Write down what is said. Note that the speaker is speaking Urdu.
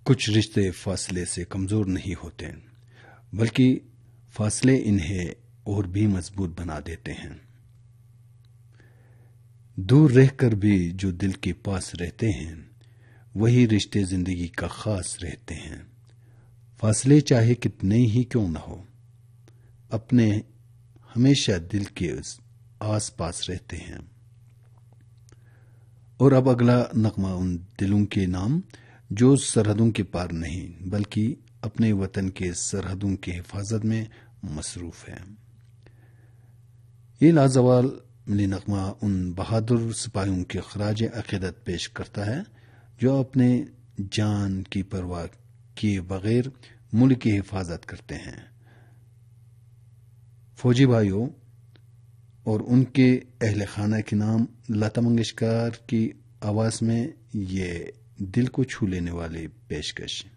کچھ رشتے فاصلے سے کمزور نہیں ہوتے بلکہ فاصلے انہیں اور بھی مضبوط بنا دیتے ہیں۔ دور رہ کر بھی جو دل کے پاس رہتے ہیں وہی رشتے زندگی کا خاص رہتے ہیں۔ فاصلے چاہے کتنے ہی کیوں نہ ہو اپنے ہمیشہ دل کے آس پاس رہتے ہیں۔ اور اب اگلا نغمہ ان دلوں کے نام جو سرحدوں کے پار نہیں بلکہ اپنے وطن کے سرحدوں کی حفاظت میں مصروف ہے۔ یہ لازوال نغمہ ان بہادر سپاہیوں کے خراج عقیدت پیش کرتا ہے جو اپنے جان کی پرواہ کیے بغیر ملک کی حفاظت کرتے ہیں۔ فوجی بھائیوں اور ان کے اہل خانہ کے نام لتا منگیشکر کی آواز میں یہ دل کو چھو لینے والی پیشکش۔